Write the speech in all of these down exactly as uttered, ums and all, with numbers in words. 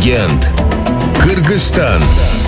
легенд. Кыргызстан.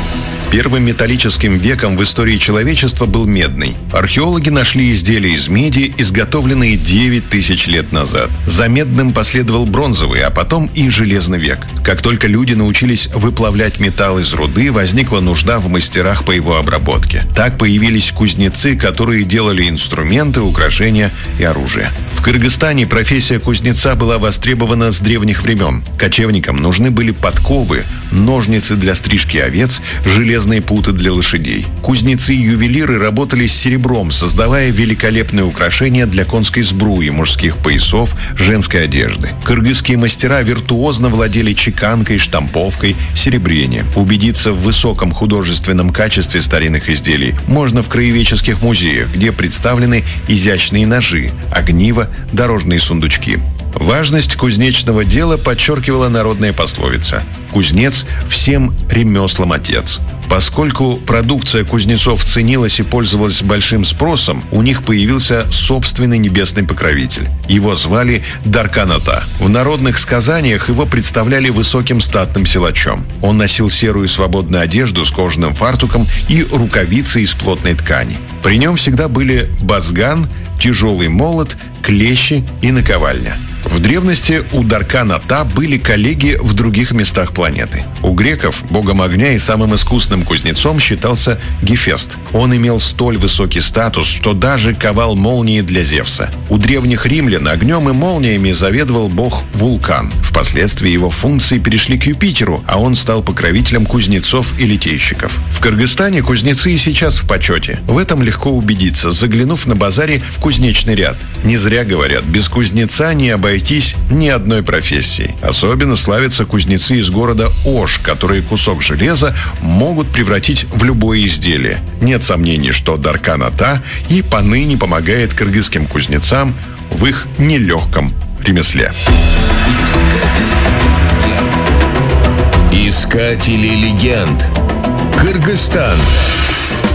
Первым металлическим веком в истории человечества был медный. Археологи нашли изделия из меди, изготовленные девять тысяч лет назад. За медным последовал бронзовый, а потом и железный век. Как только люди научились выплавлять металл из руды, возникла нужда в мастерах по его обработке. Так появились кузнецы, которые делали инструменты, украшения и оружие. В Кыргызстане профессия кузнеца была востребована с древних времен. Кочевникам нужны были подковы, ножницы для стрижки овец, железные путы для лошадей. Кузнецы-ювелиры работали с серебром, создавая великолепные украшения для конской сбруи, мужских поясов, женской одежды. Кыргызские мастера виртуозно владели чеканкой, штамповкой, серебрением. Убедиться в высоком художественном качестве старинных изделий можно в краеведческих музеях, где представлены изящные ножи, огниво, дорожные сундучки. Важность кузнечного дела подчеркивала народная пословица: «Кузнец всем ремеслам отец». Поскольку продукция кузнецов ценилась и пользовалась большим спросом, у них появился собственный небесный покровитель. Его звали Даркан-ата. В народных сказаниях его представляли высоким статным силачом. Он носил серую свободную одежду с кожаным фартуком и рукавицы из плотной ткани. При нем всегда были базган, тяжелый молот, клещи и наковальня. В древности у Даркан-ата были коллеги в других местах планеты. У греков богом огня и самым искусным кузнецом считался Гефест. Он имел столь высокий статус, что даже ковал молнии для Зевса. У древних римлян огнем и молниями заведовал бог Вулкан. Впоследствии его функции перешли к Юпитеру, а он стал покровителем кузнецов и литейщиков. В Кыргызстане кузнецы и сейчас в почете. В этом легко убедиться, заглянув на базаре в кузнечный ряд. Не зря говорят, без кузнеца не обойтись ни одной профессии. Особенно славятся кузнецы из города Ош, которые кусок железа могут превратить в любое изделие. Нет сомнений, что Даркан-ата и поныне помогает кыргызским кузнецам в их нелегком ремесле. Искатели легенд. Кыргызстан.